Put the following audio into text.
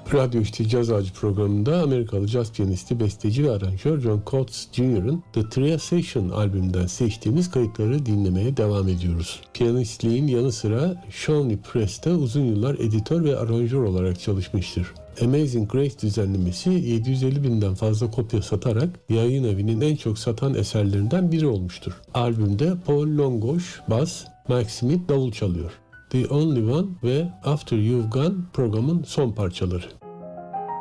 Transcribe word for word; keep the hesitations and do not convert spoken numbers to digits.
Radyo İşte Caz Ağacı programında Amerikalı caz piyanisti, besteci ve aranjör John Coates Junior'ın The Trio Session albümünden seçtiğimiz kayıtları dinlemeye devam ediyoruz. Piyanistliğin yanı sıra Shawnee Press'te uzun yıllar editör ve aranjör olarak çalışmıştır. Amazing Grace düzenlemesi yedi yüz elli binden fazla kopya satarak yayın evinin en çok satan eserlerinden biri olmuştur. Albümde Paul Longoş bas, Mike Smith davul çalıyor. The Only One ve After You've Gone programın son parçaları.